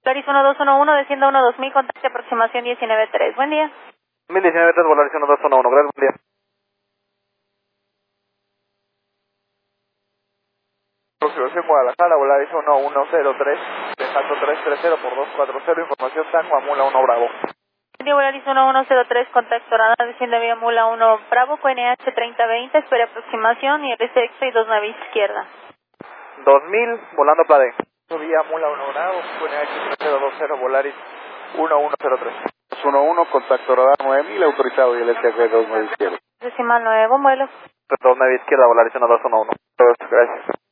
Volaris 1211, descienda 12000, contacte aproximación 193. Buen día. 1019 3, Volaris 1211, gracias, buen día. Aproximación Guadalajara, Volaris 1103, dejando 330 por 240, información Tango, Mula 1 Bravo. Buen día, Volaris 1103, contacto Orana, desciende vía Mula 1 Bravo, QNH 3020, espere aproximación y RC extra y 29 izquierda. 2000, volando Plade. Vía Mula 1 Bravo, QNH 3020, Volaris 1103. 11, contacto radar 9000, autorizado y el SG 29 izquierda. Decimal 9, buen vuelo. 29 izquierda, Volaris 1211. Gracias.